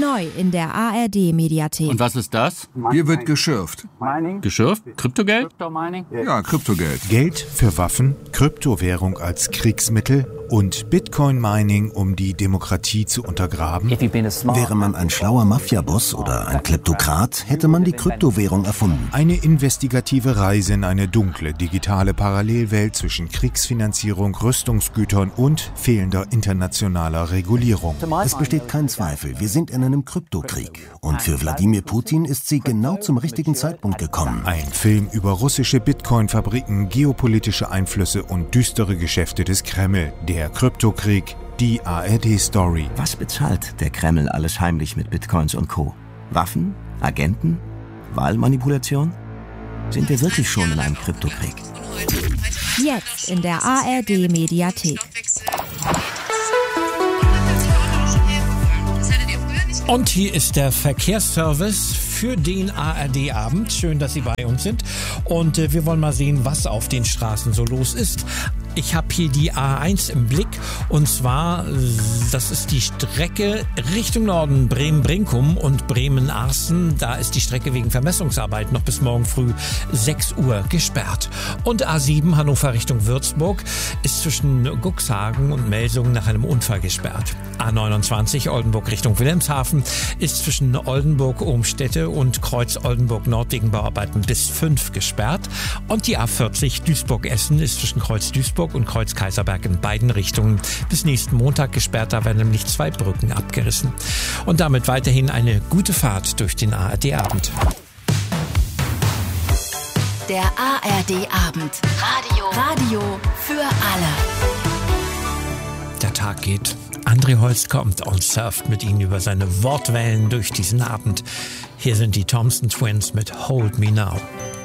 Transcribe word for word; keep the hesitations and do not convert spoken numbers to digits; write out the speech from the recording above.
Neu in der A R D-Mediathek. Und was ist das? Hier wird geschürft. Geschürft? Kryptogeld? Ja, Kryptogeld. Geld für Waffen, Kryptowährung als Kriegsmittel und Bitcoin-Mining, um die Demokratie zu untergraben. Wäre man ein schlauer Mafiaboss oder ein Kleptokrat, hätte man die Kryptowährung erfunden. Eine investigative Reise in eine dunkle, digitale Parallelwelt zwischen Kriegsfinanzierung, Rüstungsgütern und fehlender internationaler Regulierung. Es besteht kein Zweifel, wir sind in einem Kryptokrieg. Und für Wladimir Putin ist sie genau zum richtigen Zeitpunkt gekommen. Ein Film über russische Bitcoin-Fabriken, geopolitische Einflüsse und düstere Geschäfte des Kreml. Der Kryptokrieg, die A R D-Story. Was bezahlt der Kreml alles heimlich mit Bitcoins und Co.? Waffen? Agenten? Wahlmanipulation? Sind wir wirklich schon in einem Kryptokrieg? Jetzt in der A R D-Mediathek. Und hier ist der Verkehrsservice für den A R D-Abend. Schön, dass Sie bei uns sind. Und äh, wir wollen mal sehen, was auf den Straßen so los ist. Ich habe hier die A eins im Blick und zwar, das ist die Strecke Richtung Norden, Bremen-Brinkum und Bremen-Arsen. Da ist die Strecke wegen Vermessungsarbeit noch bis morgen früh sechs Uhr gesperrt. Und A sieben Hannover Richtung Würzburg ist zwischen Cuxhaven und Melsungen nach einem Unfall gesperrt. A neunundzwanzig Oldenburg Richtung Wilhelmshaven ist zwischen Oldenburg-Ohmstede und Kreuz-Oldenburg-Nord wegen Bauarbeiten bis fünf gesperrt. Und die A vierzig Duisburg-Essen ist zwischen Kreuz-Duisburg und Kreuz-Kaiserberg in beiden Richtungen bis nächsten Montag gesperrt. Da werden nämlich zwei Brücken abgerissen. Und damit weiterhin eine gute Fahrt durch den A R D-Abend. Der A R D-Abend. Radio. Radio für alle. Der Tag geht. André Holst kommt und surft mit Ihnen über seine Wortwellen durch diesen Abend. Hier sind die Thompson Twins mit Hold Me Now.